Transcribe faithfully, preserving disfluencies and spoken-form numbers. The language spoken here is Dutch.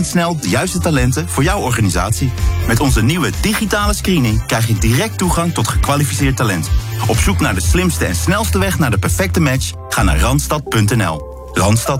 snel de juiste talenten voor jouw organisatie. Met onze nieuwe digitale screening krijg je direct toegang tot gekwalificeerd talent. Op zoek naar de slimste en snelste weg naar de perfecte match? Ga naar randstad punt n l. Randstad.